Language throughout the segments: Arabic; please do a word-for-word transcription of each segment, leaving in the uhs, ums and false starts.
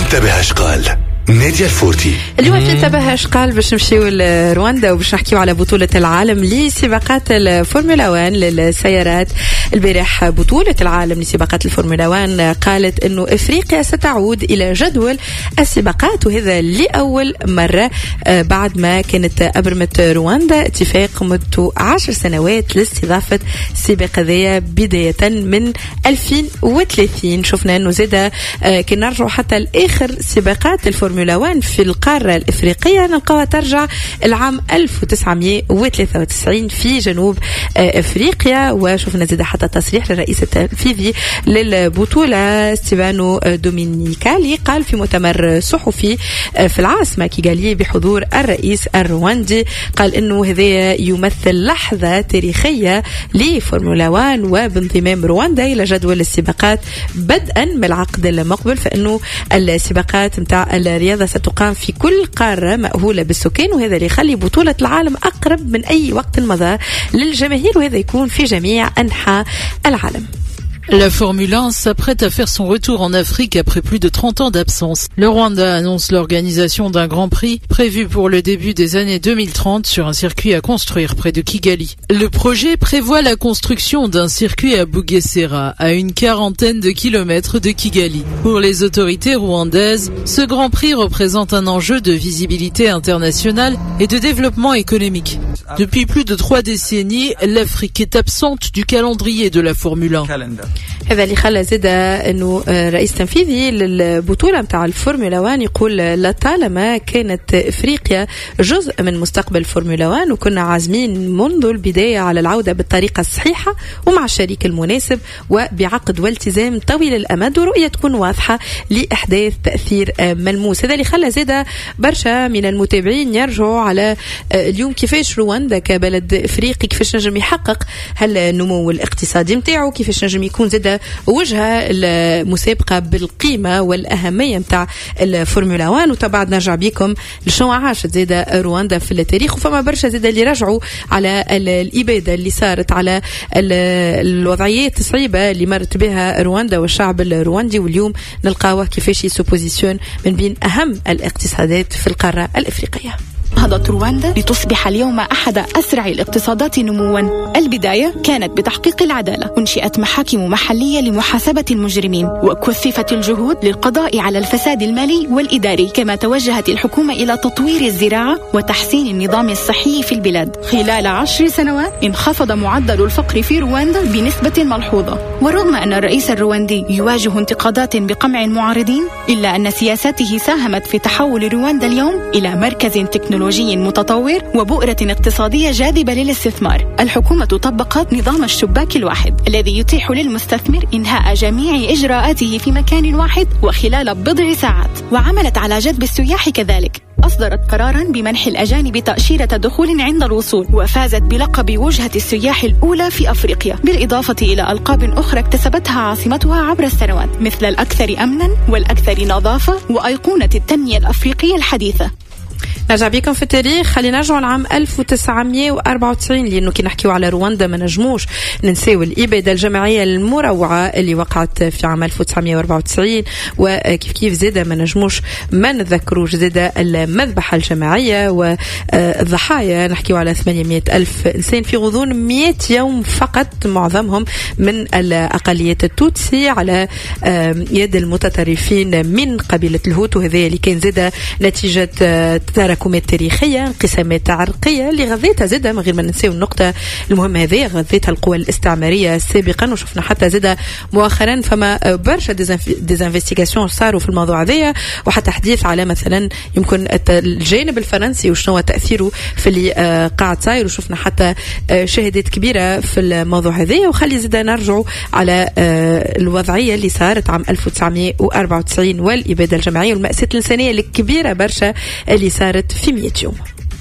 انتبه اش قال نادية الفورتي. اليوم في انتبه اش قال باش نمشيو لرواندا وباش نحكيو على بطولة العالم لسباقات الفورمولا واحد للسيارات. البارح بطولة العالم لسباقات الفورمولا واحد قالت انه افريقيا ستعود الى جدول السباقات، وهذا لأول مرة بعد ما كانت ابرمت رواندا اتفاق مدته عشر سنوات لاستضافة السباق ذي بداية من ألفين وثلاثين. شفنا انه زاد كنا نرجعوا حتى لاخر سباقات الفورمولا واحد في القارة الإفريقية نلقاها ترجع العام ألف وتسعمائة وثلاثة وتسعين في جنوب أفريقيا. وشوفنا زاد حتى تصريح للرئيس التنفيذي للبطولة ستيفانو دومينيكالي قال في مؤتمر صحفي في العاصمة كيغالي بحضور الرئيس الرواندي، قال إنه هذا يمثل لحظة تاريخية لفورمولا واحد وبانضمام رواندا إلى جدول السباقات بدءا من العقد المقبل، فإنه السباقات متاع الرياضة ستقام في كل قارة مأهولة بالسكان، وهذا اللي يخلي بطولة العالم أقرب من أي وقت مضى للجماهير، وهذا يكون في جميع أنحاء العالم. La Formule un s'apprête à faire son retour en Afrique après plus de trente ans d'absence. Le Rwanda annonce l'organisation d'un grand prix prévu pour le début des années deux mille trente sur un circuit à construire près de Kigali. Le projet prévoit la construction d'un circuit à Bugesera, à une quarantaine de kilomètres de Kigali. Pour les autorités rwandaises, ce grand prix représente un enjeu de visibilité internationale et de développement économique. Depuis plus de trois décennies, l'Afrique est absente du calendrier de la Formule un. هذا اللي خلى زاد انه رئيس تنفيذي للبطوله نتاع الفورمولا واحد يقول لطالما كانت افريقيا جزء من مستقبل الفورمولا واحد وكنا عازمين منذ البدايه على العوده بالطريقه الصحيحه ومع الشريك المناسب وبعقد والتزام طويل الامد ورؤيه تكون واضحه لاحداث تاثير ملموس. هذا اللي خلى زاد برشا من المتابعين يرجعوا على اليوم كيفاش رواندا كبلد افريقي كيفاش نجم يحقق هالنمو الاقتصادي نتاعو، كيفاش نجم يكون زاد وجهة المسابقة بالقيمة والأهمية متاع الفورمولا واحد. وطبعا نرجع بيكم لشنو عاشت زاد رواندا في التاريخ، وفما برشا زاد اللي رجعوا على الإبادة اللي صارت على الوضعيات الصعيبة اللي مرت بها رواندا والشعب الرواندي، واليوم نلقاوه كيفاش يسوبوزيسيون من بين أهم الاقتصادات في القارة الإفريقية. نهضت رواندا لتصبح اليوم أحد أسرع الاقتصادات نمواً. البداية كانت بتحقيق العدالة، أنشئت محاكم محلية لمحاسبة المجرمين، وكثفت الجهود للقضاء على الفساد المالي والإداري، كما توجهت الحكومة إلى تطوير الزراعة وتحسين النظام الصحي في البلاد. خلال عشر سنوات انخفض معدل الفقر في رواندا بنسبة ملحوظة، ورغم أن الرئيس الرواندي يواجه انتقادات بقمع المعارضين، إلا أن سياساته ساهمت في تحول رواندا اليوم إلى مركز تكنولوجي متطور وبؤرة اقتصادية جاذبة للاستثمار. الحكومة طبقت نظام الشباك الواحد الذي يتيح للمستثمر إنهاء جميع إجراءاته في مكان واحد وخلال بضع ساعات، وعملت على جذب السياح كذلك. أصدرت قراراً بمنح الأجانب تأشيرة دخول عند الوصول، وفازت بلقب وجهة السياح الأولى في أفريقيا، بالإضافة إلى ألقاب أخرى اكتسبتها عاصمتها عبر السنوات، مثل الأكثر أمناً والأكثر نظافة وأيقونة التنمية الأفريقية الحديثة. نرجع بكم في التاريخ، خلينا نرجعوا لعام ألف وتسعمائة وأربعة وتسعين لأنه كي نحكيو على رواندا ما نجموش ننساو الإبادة الجماعية المروعة اللي وقعت في عام ألف وتسعمائة وأربعة وتسعين، وكيف كيف زاد ما نجموش ما نذكروش زاد المذبحة الجماعية والضحايا. نحكيو على ثمانمائة ألف إنسان في غضون مئة يوم فقط، معظمهم من الأقليات التوتسي على يد المتطرفين من قبيلة الهوتو. هذا اللي كان زاد نتيجة تراكمات تاريخية، انقسامات عرقية اللي غذيتها زاد من غير ما ننساو النقطة المهمة هذه، غذيتها القوى الاستعمارية سابقا. وشفنا حتى زاد مؤخرا فما برشا ديزانفستيغاسيون صاروا في الموضوع هذا، وحتى حديث على مثلا يمكن الجانب الفرنسي وشنو تأثيره في اللي قاعد صاير، وشفنا حتى شهادات كبيرة في الموضوع هذا. وخلي زاد نرجعوا على الوضعية اللي صارت عام ألف وتسعمائة وأربعة وتسعين والإبادة الجماعية والمأساة الإنسانية الكبيرة برشا اللي صارت في مئة يوم.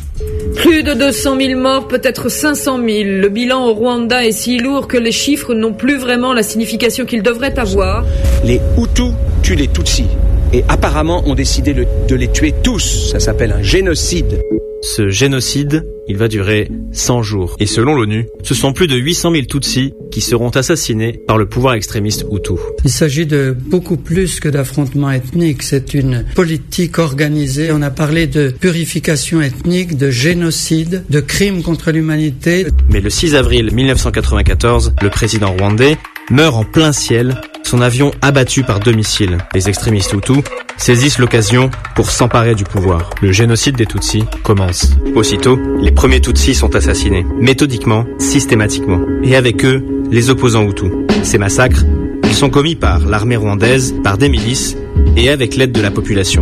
Plus de deux cent mille morts, peut-être cinq cent mille. Le bilan au Rwanda est si lourd que les chiffres n'ont plus vraiment la signification qu'ils devraient avoir. Les Hutus tuent les Tutsis. et apparemment ont décidé de les tuer tous. Ça s'appelle un génocide. Ce génocide, il va durer cent jours. Et selon l'ONU, ce sont plus de huit cent mille Tutsis qui seront assassinés par le pouvoir extrémiste Hutu. Il s'agit de beaucoup plus que d'affrontements ethniques. C'est une politique organisée. On a parlé de purification ethnique, de génocide, de crimes contre l'humanité. Mais le six avril mille neuf cent quatre-vingt-quatorze, le président rwandais meurt en plein ciel, son avion abattu par deux missiles. Les extrémistes Hutus saisissent l'occasion pour s'emparer du pouvoir. Le génocide des Tutsis commence. Aussitôt, les premiers Tutsis sont assassinés, méthodiquement, systématiquement. Et avec eux, les opposants Hutus. Ces massacres, ils sont commis par l'armée rwandaise, par des milices et avec l'aide de la population.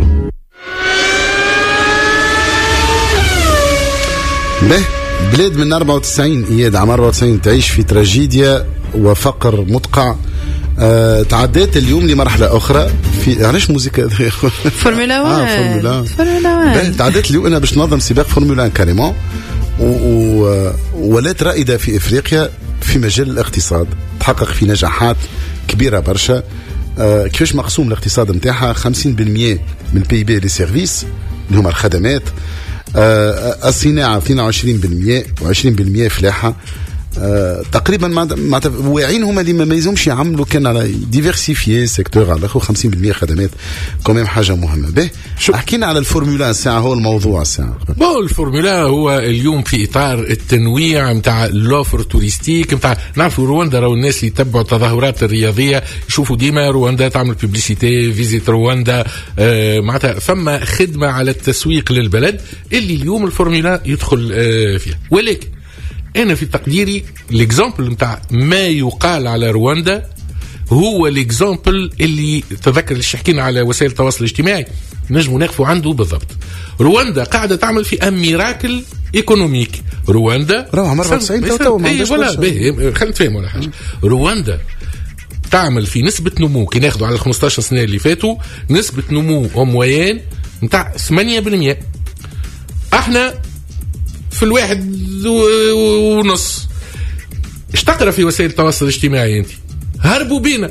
به بلاد من أربعة وتسعين إياد عام أربعة وتسعين تعيش في تراجيديا وفقر مدقع. أه تعديت اليوم لمرحلة أخرى في علاش موسيقى فورمولا واحد آه فورمولا فورمولا واحد تعديت اليوم أنا باش ننظم سباق فورمولا واحد كاريمون ولات رائدة في إفريقيا في مجال الاقتصاد تحقق في نجاحات كبيرة برشا. أه كيفاش مقسوم الاقتصاد نتاعها خمسين بالمئة من البي بي لي سيرفيس اللي هما الخدمات. أه الصناعة اثنين وعشرين بالمئة وعشرين بالمئة فلاحة. أه تقريبا مع واعين هما اللي ما يزومش يعملوا كان على ديفيرسيفيي سيكتور على الاخر خمسين بالمئة خدمات كمان حاجه مهمه. به حكينا على الفورمولا ساعه هو الموضوع ساعه. بو الفورمولا هو اليوم في اطار التنويع نتاع اللوفر توريستيك نتاع نعرفوا رواندا راهو الناس اللي يتبعوا التظاهرات الرياضيه يشوفوا ديما رواندا تعمل بيبليسيتي فيزيت رواندا. آه معناتها ثم خدمه على التسويق للبلد اللي اليوم الفورمولا يدخل آه فيها. ولكن أنا في تقديري الإكزامبل متاع ما يقال على رواندا هو الإكزامبل اللي تذكر اللي حكينا على وسائل التواصل الاجتماعي نجموا نقفوا عنده بالضبط. رواندا قاعدة تعمل في أم ميراكل إيكونوميك. رواندا راهو عمر أربعة وتسعين تو ما عندهاش ولا به خلينا نتفاهم ولا حاجة. رواندا تعمل في نسبة نمو كي ناخذوا على الخمسة عشر سنة اللي فاتوا نسبة نمو أمويان متاع ثمانية بالمئة. احنا في الواحد ونص. ايش تقرا في وسائل التواصل الاجتماعي انت؟ هربوا بينا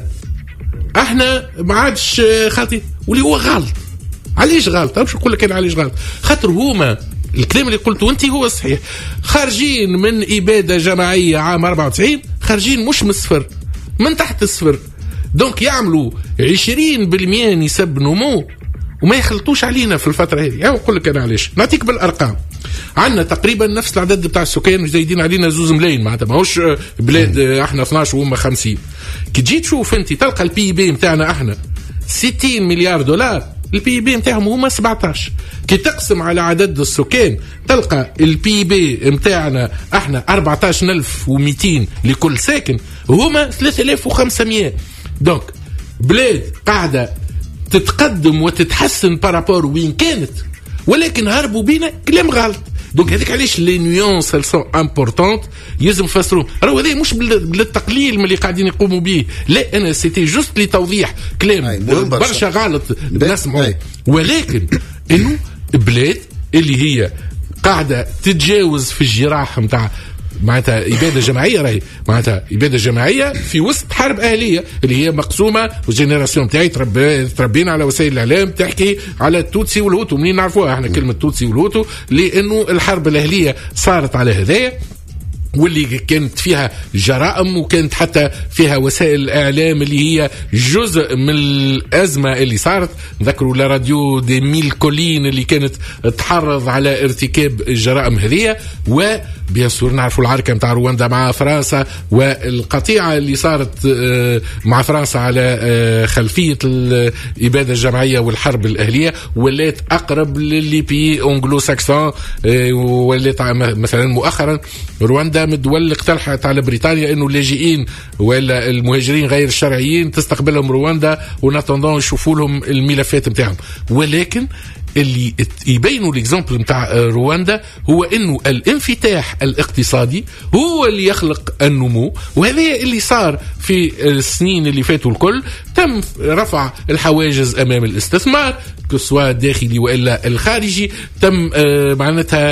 احنا ما عادش خاطي واللي هو غلط. علاش غلط؟ باش نقول لك انا علاش غلط. خاطر هما الكلام اللي قلته انت هو صحيح. خارجين من اباده جماعيه عام أربعة وتسعين خارجين مش من الصفر من تحت الصفر. دونك يعملوا عشرين بالمئة نسب نمو وما يخلطوش علينا في الفتره هذه. يعني نقول لك انا علاش نعطيك بالارقام. عندنا تقريبا نفس العدد بتاع السكان زايدين علينا زوز ملايين معناتها ماهوش بلاد احنا اثناش وهم خمسين. كي تجي تشوف انت تلقى البي بي نتاعنا احنا ستين مليار دولار البي بي نتاعهم هما سبعتاش. كي تقسم على عدد السكان تلقى البي بي نتاعنا احنا أربعتاش ألف ومئتين لكل ساكن هما ثلاثة آلاف وخمسمئة. دونك بلاد قاعده تتقدم وتتحسن بارابور وين كانت ولكن هربوا بينا كلام غلط. دونك هذيك علاش لي نيونس ال سون امبورطونت يلزم نفسروهم. راهو هذا مش بالتقليل من اللي قاعدين يقوموا به لا انا سيتي جوست لتوضيح كلام برشا غلط نسمعوا. ولكن انه بلاد اللي هي قاعده تتجاوز في الجراح نتاع معناتها إبادة جماعية راهي معناتها إبادة جماعية في وسط حرب أهلية اللي هي مقسومة. والجينيراسيون تاعي تربينا على وسائل الإعلام تحكي على التوتسي والهوتو. منين نعرفوها احنا كلمة توتسي والهوتو؟ لأنه الحرب الأهلية صارت على هذايا واللي كانت فيها جرائم وكانت حتى فيها وسائل إعلام اللي هي جزء من الأزمة اللي صارت. ذكروا لا راديو دي ميل كولين اللي كانت تحرض على ارتكاب الجرائم هذه. وبيان سور نعرفوا العركة متاع رواندا مع فرنسا والقطيعة اللي صارت مع فرنسا على خلفية الإبادة الجماعية والحرب الأهلية ولات أقرب للي بي أنجلو ساكسون. ولات مثلا مؤخرا رواندا من الدول اللي اقترحت على بريطانيا انه اللاجئين ولا المهاجرين غير الشرعيين تستقبلهم رواندا ونتندون يشوفوا لهم الملفات نتاعهم. ولكن اللي يبينوا الاكزامبل نتاع رواندا هو انه الانفتاح الاقتصادي هو اللي يخلق النمو. وهذا اللي صار في السنين اللي فاتوا الكل. تم رفع الحواجز امام الاستثمار كسواء الداخلي والا الخارجي. تم معناتها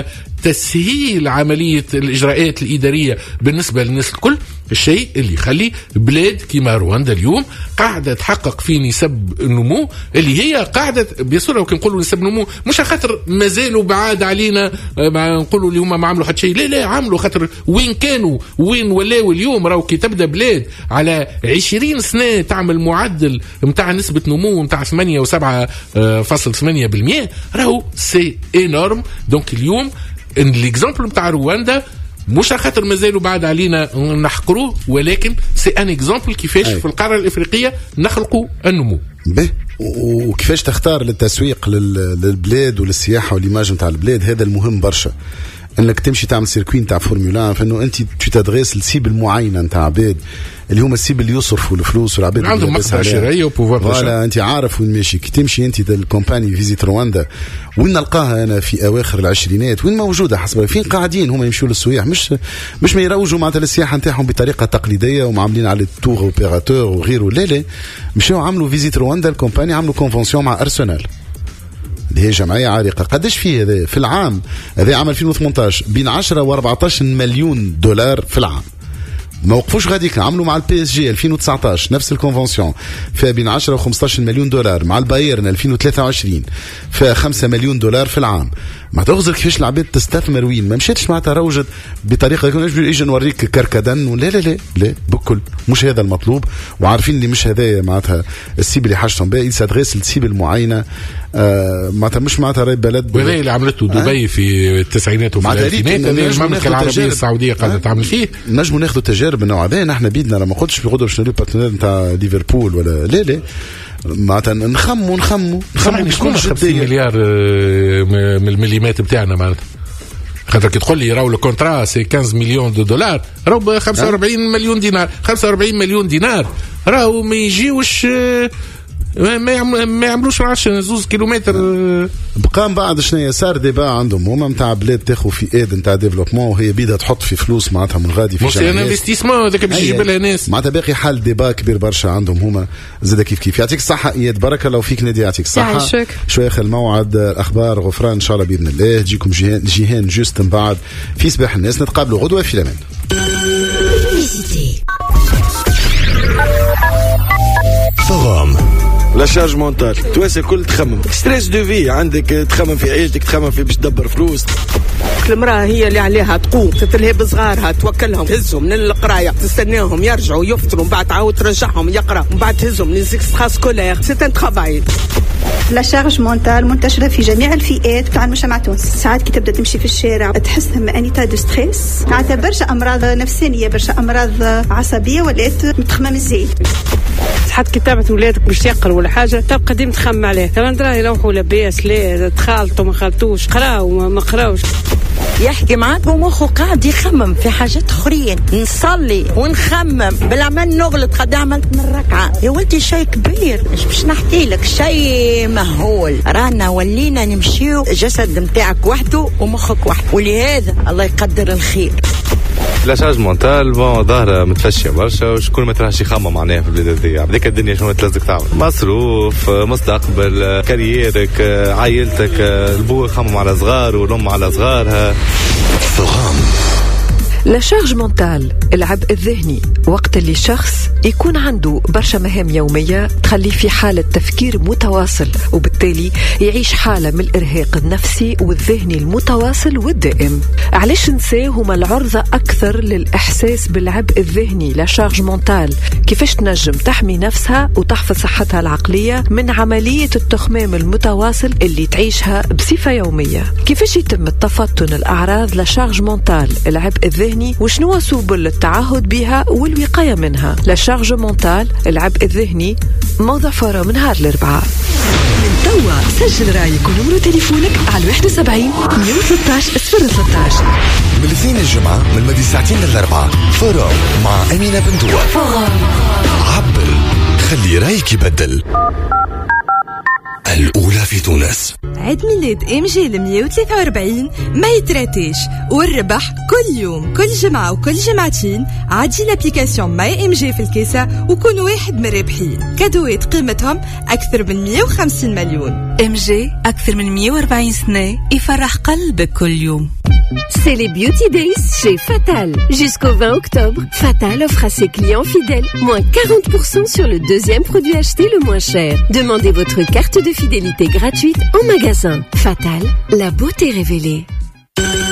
تسهيل عملية الإجراءات الإدارية بالنسبة للناس الكل، الشيء اللي يخلي بلاد كيما رواندا اليوم قاعدة تحقق في نسب النمو اللي هي قاعدة بيصير. وكي نقولوا نسب نمو مش خاطر مازالوا بعاد علينا ما نقولوا اللي هما ما عملوا حتى شيء، لا لا عملوا، خاطر وين كانوا وين ولاو اليوم. راهو كي تبدا بلاد على عشرين سنة تعمل معدل متاع نسبة نمو متاع ثمانية وسبعة فاصل ثمانية بالمئة، راهو سي انورم. دونك اليوم الاكزامبل متاع رواندا مش خاطر مازالوا بعد علينا نحقروه، ولكن سي ان اكزامبل كيفاش أي. في القاره الافريقيه نخلقوا النمو به. وكيفاش تختار للتسويق للبلاد وللسياحه والايماج نتاع البلاد، هذا المهم برشا. انك تمشي تعمل سيركوي نتاع فورمولا، فانه انت تدغيس السيب المعينه نتاع عباد اللي هما السيب اللي يصرفوا الفلوس والعباد عندهم مقدره شرائيه وبوفوار داشا. ولا انت عارف وين ماشي. كي تمشي انت الكومباني فيزيت رواندا وين نلقاها انا في اواخر العشرينات، وين موجوده حسب فين قاعدين هما يمشوا للسياح، مش مش ما يروجوا معناتها السياحه نتاعهم بطريقه تقليديه ومعاملين على التور اوبيراتور وغيره. لا لا مشاو عملوا فيزيت رواندا الكومباني، عملوا كونفونسيون مع ارسنال اللي هي جمعيه عريقه. قداش فيه هذا في العام هذا عام ألفين وثمانية عشر بين عشرة وأربعة عشر مليون دولار في العام. ما وقفوش غاديك، عملوا مع البي اس جي ألفين وتسعة عشر نفس الكونفونسيون فيها بين عشرة وخمسة عشر مليون دولار، مع البايرن ألفين وثلاثة وعشرين فيها خمسة مليون دولار في العام. ما تغزر كيفاش العباد تستثمر وين ما مشيتش معناتها روجت بطريقه يجي نوريك كركدن ولا لا لا لا بكل مش هذا المطلوب. وعارفين اللي مش هذايا معناتها السيب اللي حاجتهم بها يسادغيس السيب المعينه آه معناتها مش معناتها راي بلد. وهذا اللي عملته دبي آه؟ في التسعينات وفي الألفينات المملكه العربيه السعوديه قاعده آه؟ تعمل فيه. نجموا ناخذوا تجارب من نوع هذا. نحن بيدنا لما قلتش بيقولوا باش نوليو بارتنير نتاع ليفربول ولا لا لا معناتها نخموا نخموا نخموا شكون خمسين مليار من المليمات بتاعنا معناتها. خاطر كي تقول لي راهو الكونترا سي خمسة مليون دو دولار، راهو ب خمسة وأربعين مليون دينار. خمسة وأربعين مليون دينار راهو ما يجيوش ما ما يعملوش عشرة زوز كيلومتر. بقى من بعد شنو صار ديبا عندهم هما نتاع بلاد تاخذ في ايد نتاع ديفلوبمون وهي بيدها تحط في فلوس معناتها من غادي في جمعيات. مش انفستيسمون هذاك باش يجيب لها ناس معناتها باقي حال ديبا كبير برشا عندهم هما زاد كيف كيف. يعطيك الصحة اياد، بارك الله فيك نادي، يعطيك الصحة. شوية خل موعد الاخبار غفران ان شاء الله باذن الله تجيكم جيهان جيهان جوست من بعد في صباح الناس. نتقابلوا غدوة في الامان. فغام لا شارج مونتال تواسي كل تخمم ستريس دو في عندك، تخمم في عيلتك، تخمم في باش تدبر فلوس. المرأة هي اللي عليها تقوم تتلهي بصغارها، توكلهم، تهزهم من القراية، تستناهم يرجعوا يفطروا، من بعد تعاود ترجعهم يقرا، من بعد تهزهم ليزيكسترا سكولير. سي ان ترافاي. لا شارج مونتال منتشرة في جميع الفئات تاع المجتمع التونسي. ساعات كي تبدا تمشي في الشارع تحس بانيتا دو ستريس، معناتها برشا امراض نفسانية، برشا امراض عصبية ولات متخمم الزايد. حتى كتابة ولادك باش يقروا ولا حاجة تبقى ديما تخمم عليه، كمان دراه يروحوا لاباس لا تخالطوا ما خالطوش، قراو ما قراوش. يحكي معاك ومخه قاعد يخمم في حاجات اخرين. نصلي ونخمم بالعمل نغلط قد عملت من ركعة يا ولدي شيء كبير. مش باش نحكي لك شيء مهول، رانا ولينا نمشيو جسد متاعك وحده ومخك وحده، ولهذا الله يقدر الخير. لا شارج مونتال بون ظاهرة متفشية برشا وشكون ما تراهش يخمم معناها في البلاد هذيا. بديك الدنيا شنو تلزق تعمل مصروف، مستقبل، كاريرك، عائلتك، البو يخمم على صغار والأم على صغارها. فغام لا شارج مونتال العبء الذهني، وقت اللي شخص يكون عنده برشا مهام يومية تخليه في حالة تفكير متواصل، وبالتالي يعيش حالة من الإرهاق النفسي والذهني المتواصل والدائم. علاش نساه هما العرضة أكثر للإحساس بالعبء الذهني. لا شارج مونتال كيفاش تنجم تحمي نفسها وتحفظ صحتها العقلية من عملية التخمام المتواصل اللي تعيشها بصفة يومية. كيفاش يتم التفطن الأعراض لا شارج مونتال العبء الذهني، وشنو سبل التعهد بها والوقاية منها. لا شارج مونتال العبء الذهني، موضوع فورة من نهار الأربعاء. من توا سجل رايك ونمرو تليفونك على واحد وسبعين مية وستة عشر صفر ستة عشر. من الاثنين الجمعة من مدي ساعتين للأربعاء فورة مع أمينة بنتوا. عبل خلي رايك يبدل. الأولى في تونس. عيد ميلاد ام جي مية وثلاثة وأربعين ما يتراتيش، والربح كل يوم كل جمعة وكل جمعتين. عادي لابليكاسيون ماي ام جي في الكيسة وكون واحد من الرابحين. كادوات قيمتهم أكثر من مية وخمسين مليون. ام جي أكثر من مية وأربعين سنة يفرح قلبك كل يوم. C'est les Beauty Days chez Fatal. Jusqu'au vingt octobre, Fatal offre à ses clients fidèles moins quarante pour cent sur le deuxième produit acheté le moins cher. Demandez votre carte de fidélité gratuite en magasin. Fatal, la beauté révélée.